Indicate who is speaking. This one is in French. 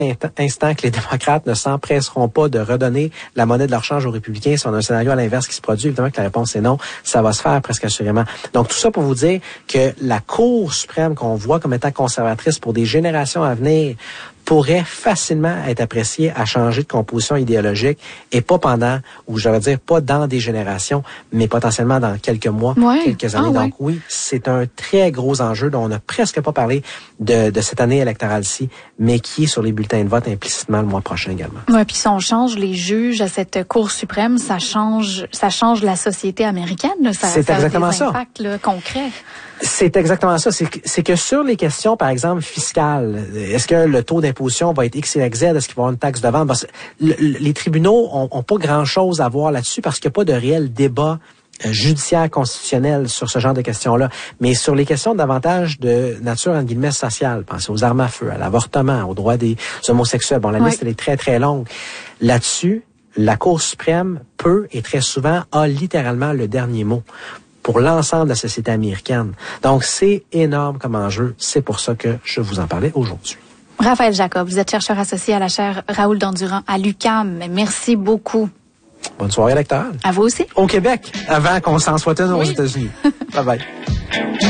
Speaker 1: instant que les démocrates ne s'empresseront pas de redonner la monnaie de leur change aux républicains si on a un scénario à l'inverse qui se produit. Évidemment que la réponse est non. Ça va se faire presque assurément. Donc, tout ça pour vous dire que la Cour suprême qu'on voit comme étant conservatrice pour des générations à venir pourrait facilement être appréciée à changer de composition idéologique et pas pendant, ou je vais dire pas dans des générations, mais potentiellement dans quelques mois, quelques années. Donc oui, c'est un très gros enjeu dont on n'a presque pas parlé de cette année électorale-ci, mais qui est sur les bulletins de vote implicitement le mois prochain également.
Speaker 2: Oui, puis si on change les juges à cette Cour suprême, ça change la société américaine. Là.
Speaker 1: C'est exactement ça.
Speaker 2: Impacts là, concrets.
Speaker 1: C'est exactement ça. C'est que sur les questions, par exemple, fiscales, est-ce que le taux d'imposition va être X, Y, Z? Est-ce qu'il va y avoir une taxe de vente? Parce que les tribunaux ont pas grand-chose à voir là-dessus parce qu'il n'y a pas de réel débat judiciaire constitutionnel sur ce genre de questions-là. Mais sur les questions davantage de nature, entre guillemets, sociale, pensez aux armes à feu, à l'avortement, aux droits des homosexuels. Bon, la liste, elle est très, très longue. Là-dessus, la Cour suprême peut et très souvent a littéralement le dernier mot pour l'ensemble de la société américaine. Donc, c'est énorme comme enjeu. C'est pour ça que je vous en parlais aujourd'hui.
Speaker 2: Raphaël Jacob, vous êtes chercheur associé à la chaire Raoul Dandurand à l'UQAM. Merci beaucoup.
Speaker 1: Bonne soirée électorale.
Speaker 2: À vous aussi.
Speaker 1: Au Québec, avant qu'on s'en soit une aux États-Unis. Bye bye.